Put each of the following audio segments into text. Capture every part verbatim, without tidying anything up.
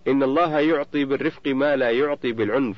إن الله يعطي بالرفق ما لا يعطي بالعنف.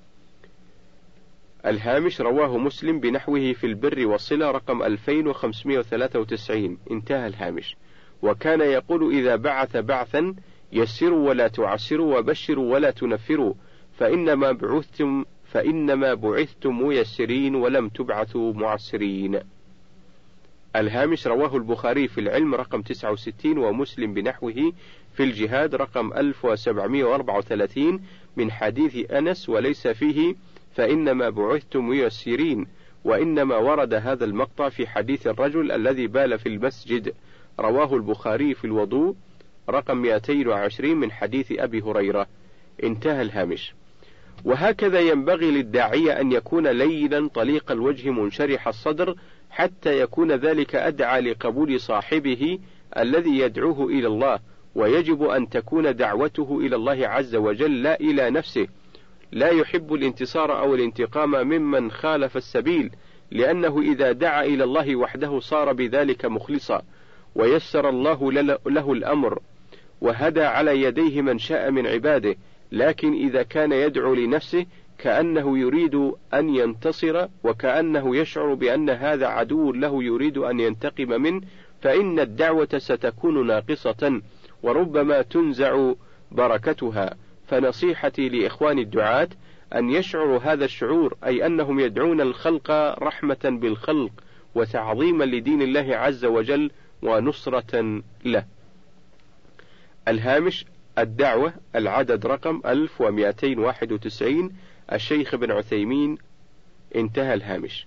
الهامش: رواه مسلم بنحوه في البر والصلة رقم ألفين وخمسمائة وثلاثة وتسعين. انتهى الهامش. وكان يقول إذا بعث بعثا: يسروا ولا تعسروا، وبشروا ولا تنفروا، فإنما بعثتم فإنما بعثتم ميسرين ولم تبعثوا معسرين. الهامش: رواه البخاري في العلم رقم تسعة وستين، ومسلم بنحوه في الجهاد رقم ألف وسبعمائة وأربعة وثلاثين من حديث أنس، وليس فيه فإنما بعثتم ميسرين، وإنما ورد هذا المقطع في حديث الرجل الذي بال في المسجد، رواه البخاري في الوضوء رقم مئتين وعشرين من حديث أبي هريرة. انتهى الهامش. وهكذا ينبغي للداعية أن يكون لينا طليق الوجه منشرح الصدر، حتى يكون ذلك أدعى لقبول صاحبه الذي يدعوه إلى الله، ويجب أن تكون دعوته إلى الله عز وجل لا إلى نفسه. لا يحب الانتصار أو الانتقام ممن خالف السبيل، لأنه إذا دعا إلى الله وحده صار بذلك مخلصا، ويسر الله له الأمر، وهدى على يديه من شاء من عباده. لكن إذا كان يدعو لنفسه كأنه يريد أن ينتصر، وكأنه يشعر بأن هذا عدو له يريد أن ينتقم منه، فإن الدعوة ستكون ناقصة، وربما تنزع بركتها. فنصيحتي لإخوان الدعاة أن يشعروا هذا الشعور، أي أنهم يدعون الخلق رحمة بالخلق، وتعظيما لدين الله عز وجل، ونصرة له. الهامش: الدعوة، العدد رقم ألف ومئتين وواحد وتسعين، الشيخ ابن عثيمين. انتهى الهامش.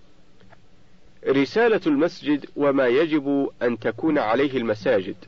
رسالة المسجد وما يجب أن تكون عليه المساجد.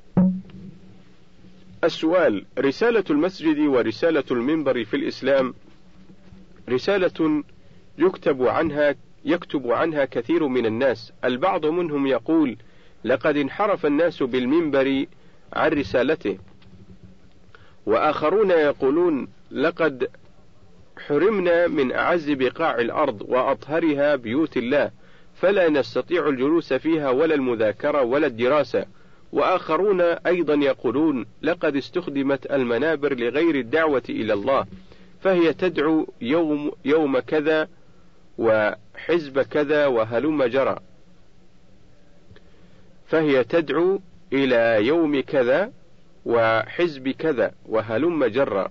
السؤال: رسالة المسجد ورسالة المنبر في الإسلام رسالة يكتب عنها يكتب عنها كثير من الناس. البعض منهم يقول: لقد انحرف الناس بالمنبر عن رسالته، وآخرون يقولون: لقد حرمنا من أعز بقاع الأرض وأطهرها بيوت الله، فلا نستطيع الجلوس فيها ولا المذاكرة ولا الدراسة. وآخرون أيضا يقولون: لقد استخدمت المنابر لغير الدعوة إلى الله، فهي تدعو يوم, يوم كذا وحزب كذا وهلم جرى فهي تدعو إلى يوم كذا وحزب كذا وهلم جرى.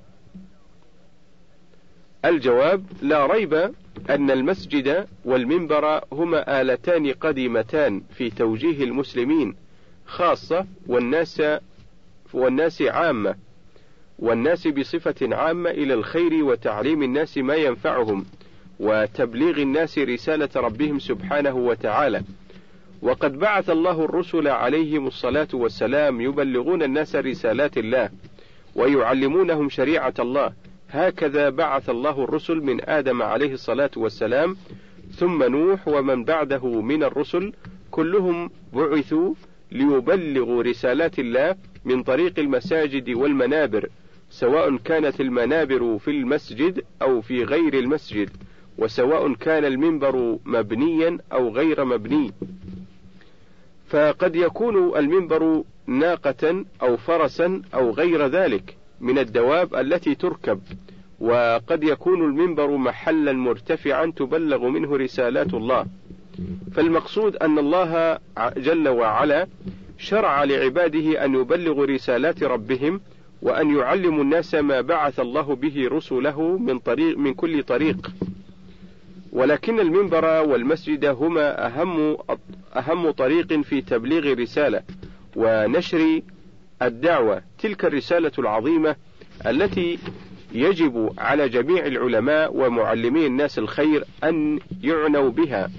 الجواب: لا ريب أن المسجد والمنبر هما آلتان قديمتان في توجيه المسلمين خاصة، والناس والناس عامة، والناس بصفة عامة إلى الخير وتعليم الناس ما ينفعهم، وتبليغ الناس رسالة ربهم سبحانه وتعالى. وقد بعث الله الرسل عليهم الصلاة والسلام يبلغون الناس رسالات الله ويعلمونهم شريعة الله. هكذا بعث الله الرسل من آدم عليه الصلاة والسلام، ثم نوح ومن بعده من الرسل، كلهم بعثوا ليبلغوا رسالات الله من طريق المساجد والمنابر، سواء كانت المنابر في المسجد أو في غير المسجد، وسواء كان المنبر مبنيا أو غير مبني. فقد يكون المنبر ناقة أو فرسا أو غير ذلك من الدواب التي تركب، وقد يكون المنبر محلا مرتفعا تبلغ منه رسالات الله. فالمقصود أن الله جل وعلا شرع لعباده أن يبلغوا رسالات ربهم، وأن يعلموا الناس ما بعث الله به رسله من طريق من كل طريق. ولكن المنبر والمسجد هما أهم أهم طريق في تبليغ الرسالة ونشر الدعوة، تلك الرسالة العظيمة التي يجب على جميع العلماء ومعلمي الناس الخير أن يعنوا بها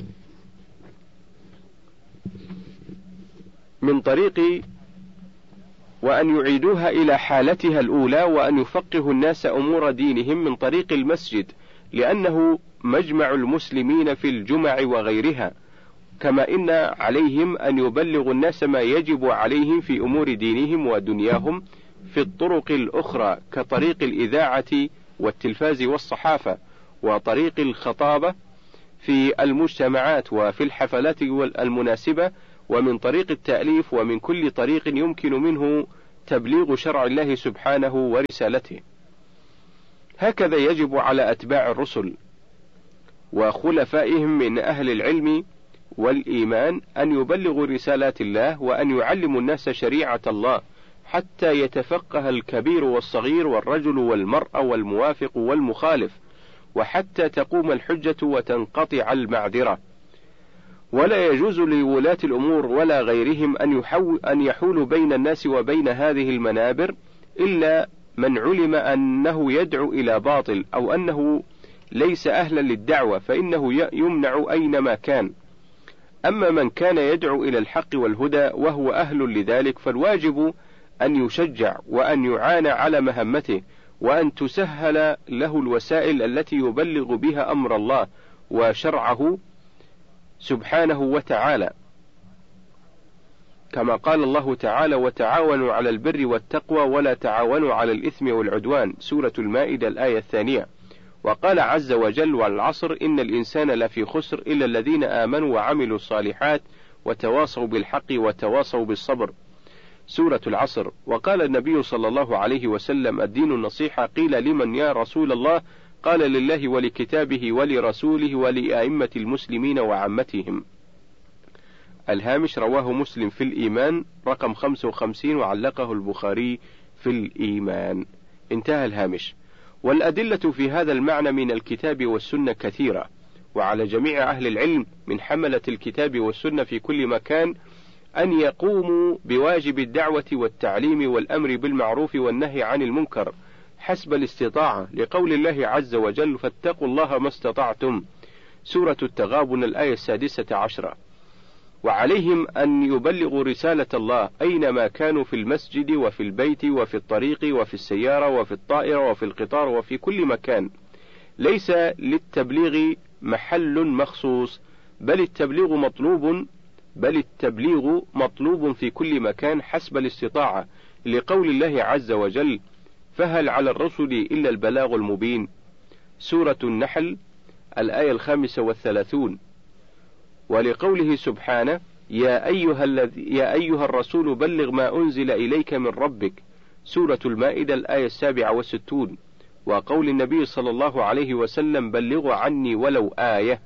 من طريق، وأن يعيدوها إلى حالتها الأولى، وأن يفقهوا الناس أمور دينهم من طريق المسجد، لأنه مجمع المسلمين في الجمع وغيرها، كما إن عليهم أن يبلغوا الناس ما يجب عليهم في أمور دينهم ودنياهم في الطرق الأخرى، كطريق الإذاعة والتلفاز والصحافة، وطريق الخطابة في المجتمعات وفي الحفلات المناسبة، ومن طريق التأليف، ومن كل طريق يمكن منه تبليغ شرع الله سبحانه ورسالته. هكذا يجب على أتباع الرسل وخلفائهم من أهل العلم والإيمان أن يبلغوا رسالات الله وأن يعلموا الناس شريعة الله حتى يتفقه الكبير والصغير والرجل والمرأة والموافق والمخالف، وحتى تقوم الحجة وتنقطع المعذرة. ولا يجوز لولاة الأمور ولا غيرهم أن, أن يحولوا بين الناس وبين هذه المنابر إلا من علم أنه يدعو إلى باطل أو أنه ليس أهلا للدعوة، فإنه يمنع أينما كان. أما من كان يدعو إلى الحق والهدى وهو أهل لذلك فالواجب أن يشجع وأن يعان على مهمته، وأن تسهل له الوسائل التي يبلغ بها أمر الله وشرعه سبحانه وتعالى، كما قال الله تعالى: وتعاونوا على البر والتقوى ولا تعاونوا على الإثم والعدوان، سورة المائدة الآية الثانية. وقال عز وجل: والعصر إن الإنسان لفي خسر إلا الذين آمنوا وعملوا الصالحات وتواصوا بالحق وتواصوا بالصبر، سورة العصر. وقال النبي صلى الله عليه وسلم: الدين النصيحة. قيل: لمن يا رسول الله؟ قال: لله ولكتابه ولرسوله ولأئمة المسلمين وعامتهم. الهامش: رواه مسلم في الإيمان رقم خمسة وخمسين وعلقه البخاري في الإيمان. انتهى الهامش. والأدلة في هذا المعنى من الكتاب والسنة كثيرة، وعلى جميع أهل العلم من حملة الكتاب والسنة في كل مكان أن يقوموا بواجب الدعوة والتعليم والأمر بالمعروف والنهي عن المنكر حسب الاستطاعة، لقول الله عز وجل: فاتقوا الله ما استطعتم، سورة التغابن الآية السادسة عشرة. وعليهم أن يبلغوا رسالة الله أينما كانوا، في المسجد وفي البيت وفي الطريق وفي السيارة وفي الطائرة وفي القطار وفي كل مكان. ليس للتبليغ محل مخصوص، بل التبليغ مطلوب بل التبليغ مطلوب في كل مكان حسب الاستطاعة، لقول الله عز وجل: فهل على الرسل إلا البلاغ المبين، سورة النحل الآية الخامسة والثلاثون. ولقوله سبحانه: يا أيها, الذي يا أيها الرسول بلغ ما أنزل إليك من ربك، سورة المائدة الآية السابعة والستون. وقول النبي صلى الله عليه وسلم: بلغوا عني ولو آية.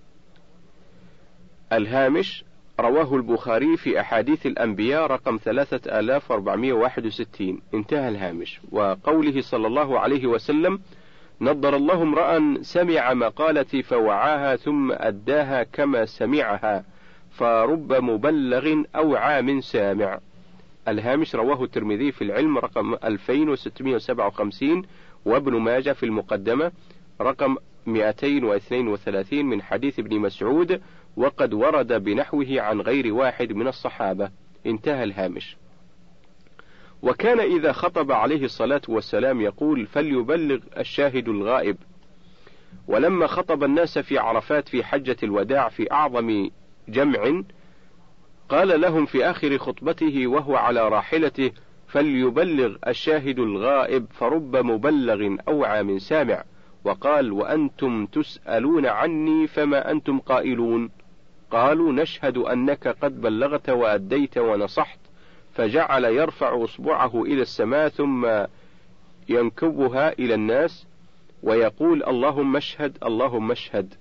الهامش: رواه البخاري في أحاديث الأنبياء رقم ثلاثة آلاف وأربعمائة وواحد وستين. انتهى الهامش. وقوله صلى الله عليه وسلم: نضر الله امرأ سمع مقالتي فوعاها ثم أداها كما سمعها، فرب مبلغ أوعى من سامع. الهامش: رواه الترمذي في العلم رقم ألفين وستمائة وسبعة وخمسين، وابن ماجه في المقدمة رقم مئتين واثنين وثلاثين من حديث ابن مسعود، وقد ورد بنحوه عن غير واحد من الصحابة. انتهى الهامش. وكان إذا خطب عليه الصلاة والسلام يقول: فليبلغ الشاهد الغائب. ولما خطب الناس في عرفات في حجة الوداع في أعظم جمع، قال لهم في آخر خطبته وهو على راحلته: فليبلغ الشاهد الغائب، فرب مبلغ أوعى من سامع. وقال: وأنتم تسألون عني فما أنتم قائلون؟ قالوا: نشهد أنك قد بلغت وأديت ونصحت. فجعل يرفع أصبعه إلى السماء ثم ينكبها إلى الناس ويقول: اللهم اشهد اللهم اشهد.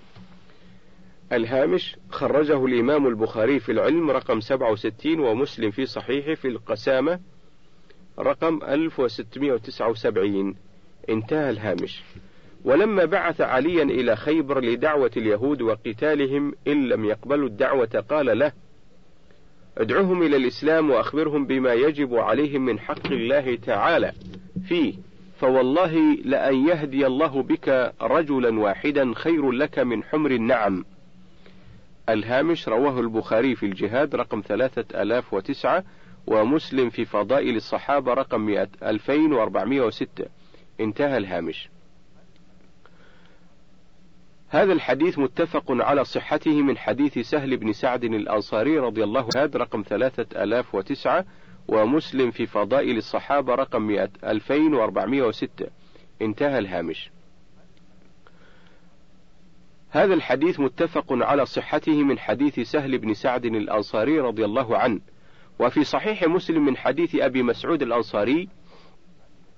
الهامش: خرجه الإمام البخاري في العلم رقم سبعة وستين، ومسلم في صحيحه في القسامة رقم ألف وستمائة وتسعة وسبعين. انتهى الهامش. ولما بعث عليا إلى خيبر لدعوة اليهود وقتالهم إن لم يقبلوا الدعوة، قال له: ادعوهم إلى الإسلام وأخبرهم بما يجب عليهم من حق الله تعالى فيه، فوالله لأن يهدي الله بك رجلا واحدا خير لك من حمر النعم. الهامش: رواه البخاري في الجهاد رقم ثلاثة آلاف وتسعة، ومسلم في فضائل الصحابة رقم ألفين وأربعمائة وستة. انتهى الهامش. هذا الحديث متفق على صحته من حديث سهل بن سعد الأنصاري رضي الله عنه رقم ثلاثة آلاف وتسعة، ومسلم في فضائل الصحابة رقم ألفين وأربعمائة وستة. انتهى الهامش. هذا الحديث متفق على صحته من حديث سهل بن سعد الأنصاري رضي الله عنه، وفي صحيح مسلم من حديث أبي مسعود الأنصاري